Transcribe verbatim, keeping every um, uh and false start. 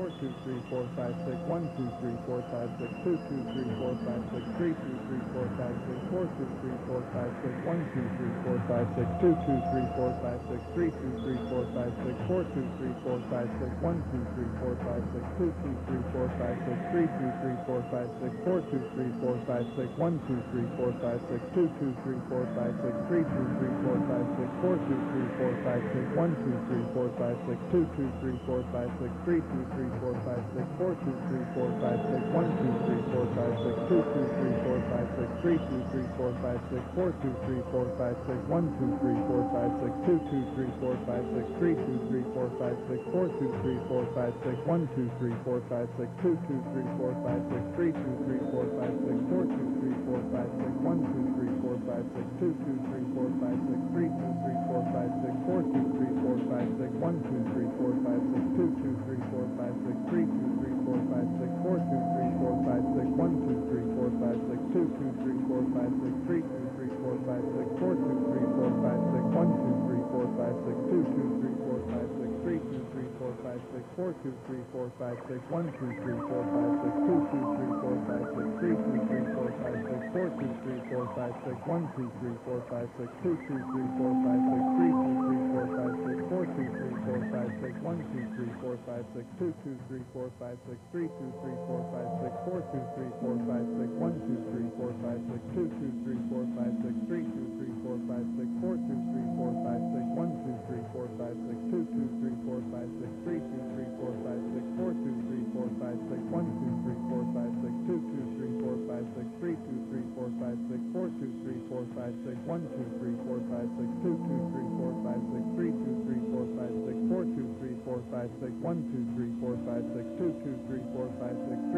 four two three four five six one two three four five six two two three four five six three two three four five six four two three four five six one two three four five six two two three four five six three two three four five six four two three four five six one two three four five six two two three four five six three two three four five six four two three four five six one two three four five six two two three four five six three two three four five six four two three four five six one two three four five six two two three four five six three two three four five six four two three four five six one two three four five six two two three four five six three two three four five six four two three four five six one two three four five six two two three four five six three two three four five six four two three four five six one two three four five six two two three four five six three two three four five six four two three four five six one two three four five six two two three four five six three two three four five six four two three four five six one two three four five six two two three four five six three two three four five six four two three four five six one two three four five six two two three four five six three two three four five six four two three four five six one two three four five six two two three four five six three two three four five six four two three four five six one two three four five six two two three four five six three two three four five six four two three four five six one two three four five six two two three four five six three two three four five six four two three four five six one two three four five six two two three four five six three two three four five six four two three four five six one two three four five six two two three four five six three two three four five six four two three four five six one two three four five six two two three four five six three two three four five six four two three four five six one two three four five six two two three four five six three two three four five six four two three four five six one two three four five six two two three four five six three two three four five six four two three four five six one two three four five six two two three four five six